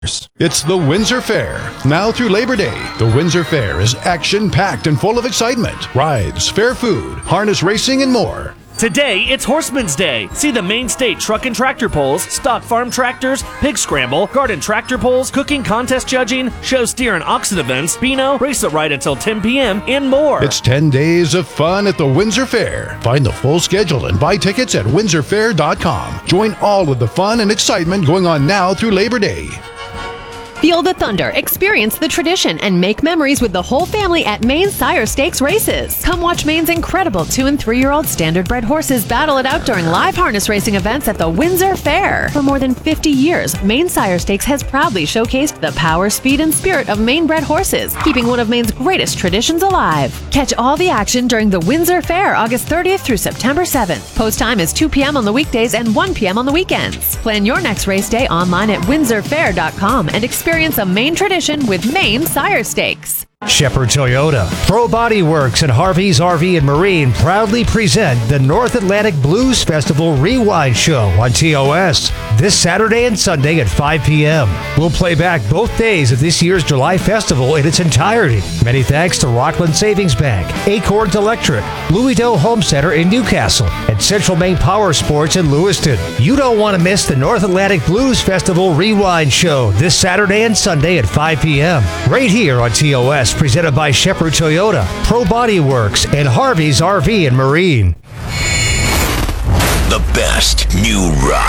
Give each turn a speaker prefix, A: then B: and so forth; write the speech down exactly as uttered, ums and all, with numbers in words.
A: It's the Windsor Fair. Now through Labor Day, the Windsor Fair is action-packed and full of excitement. Rides, fair food, harness racing, and more.
B: Today, it's Horseman's Day. See the Maine State truck and tractor pulls, stock farm tractors, pig scramble, garden tractor pulls, cooking contest judging, show steer and oxen events, Beano, race it right until ten p.m., and more.
A: It's ten days of fun at the Windsor Fair. Find the full schedule and buy tickets at windsor fair dot com. Join all of the fun and excitement going on now through Labor Day.
C: Feel the thunder, experience the tradition, and make memories with the whole family at Maine Sire Stakes races. Come watch Maine's incredible two- and three-year-old standard-bred horses battle it out during live harness racing events at the Windsor Fair. For more than fifty years, Maine Sire Stakes has proudly showcased the power, speed, and spirit of Maine-bred horses, keeping one of Maine's greatest traditions alive. Catch all the action during the Windsor Fair, August thirtieth through September seventh. Post time is two p.m. on the weekdays and one p.m. on the weekends. Plan your next race day online at windsor fair dot com and experience Experience a Maine tradition with Maine Sire Stakes.
D: Shepherd Toyota, Pro Body Works, and Harvey's R V and Marine proudly present the North Atlantic Blues Festival Rewind Show on T O S this Saturday and Sunday at five p.m. We'll play back both days of this year's July Festival in its entirety. Many thanks to Rockland Savings Bank, Acorns Electric, Louisville Home Center in Newcastle, and Central Maine Power Sports in Lewiston. You don't want to miss the North Atlantic Blues Festival Rewind Show this Saturday and Sunday at five p.m. right here on T O S. Presented by Shepherd Toyota, Pro Body Works, and Harvey's R V and Marine.
E: The best new rock.